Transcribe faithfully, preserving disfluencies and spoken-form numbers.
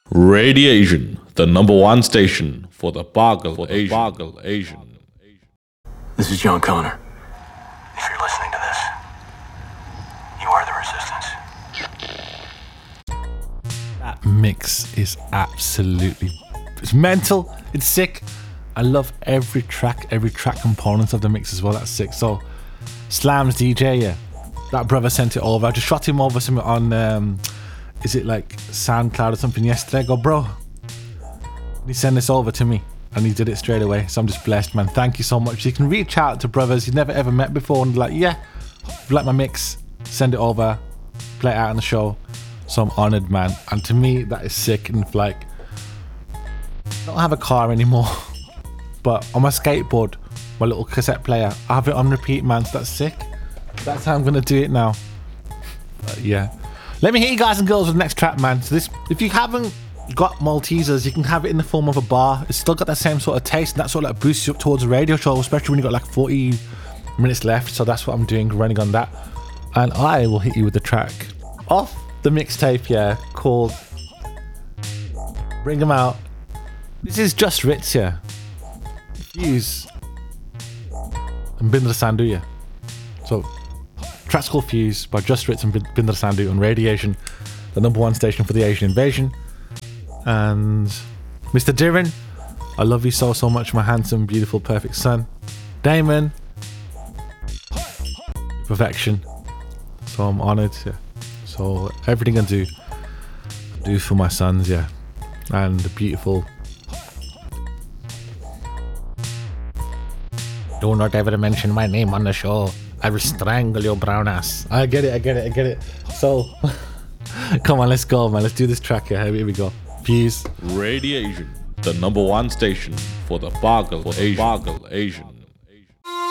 Radiation, the number one station for the Boggle Asian. Boggle Asian. This is John Connor. If you're listening to this, you are the resistance. That mix is absolutely, it's mental, it's sick. I love every track, every track component of the mix as well. That's sick. So, Slams D J, yeah, that brother sent it over. I just shot him over something on, um, is it like SoundCloud or something yesterday? I go, bro, he sent this over to me, and he did it straight away. So I'm just blessed, man. Thank you so much. You can reach out to brothers you've never ever met before and be like, yeah, if you like my mix, send it over, play it out on the show. So I'm honored, man. And to me, that is sick. And like, I don't have a car anymore, but on my skateboard, my little cassette player, I have it on repeat, man. So that's sick. That's how I'm gonna do it now. But yeah. Let me hit you guys and girls with the next track, man. So this, if you haven't got Maltesers, you can have it in the form of a bar. It's still got that same sort of taste, and that sort of like boosts you up towards a radio show, especially when you got like forty minutes left. So that's what I'm doing, running on that. And I will hit you with the track off the mixtape, yeah, called Bring 'Em Out. This is Just Ritz, yeah. Fuse and Bindra Sandhu, yeah. So track's called Fuse by Just Ritz and Bindra Sandhu on Radiation, the number one station for the Asian invasion. And Mister Dirin, I love you so, so much, my handsome, beautiful, perfect son. Damon, perfection. So I'm honoured, yeah. So everything I do, I do for my sons, yeah. And the beautiful. Do not ever mention my name on the show. I will strangle your brown ass. I get it, I get it, I get it. So, come on, let's go, man. Let's do this track here. Here we go. Fuse. Radiation, the number one station for the Boggle Asian. Boggle Asian.